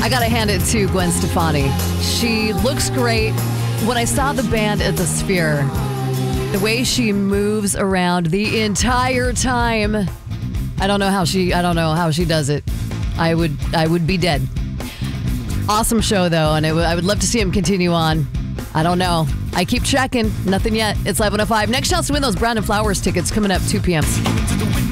I gotta hand it to Gwen Stefani. She looks great. When I saw the band at the Sphere, the way she moves around the entire time, I don't know how she does it. I would be dead. Awesome show though, and I would love to see him continue on. I don't know. I keep checking. Nothing yet. It's 11:05. Next chance to win those Brandon Flowers tickets coming up 2 p.m.